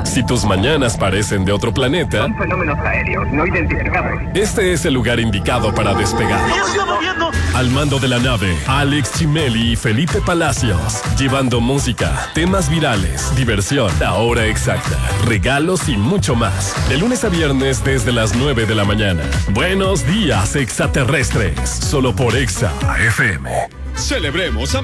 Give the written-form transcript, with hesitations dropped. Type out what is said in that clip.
Si tus mañanas parecen de otro planeta, son fenómenos aéreos no identificados. Este es el lugar indicado para despegar. ¡Ya se está moviendo! Al mando de la nave, Alex Chimeli y Felipe Palacios, llevando música, temas virales, diversión, la hora exacta, regalos y mucho más. De lunes a viernes desde las 9 de la mañana. Buenos días, extraterrestres. Solo por Exa FM. Celebremos a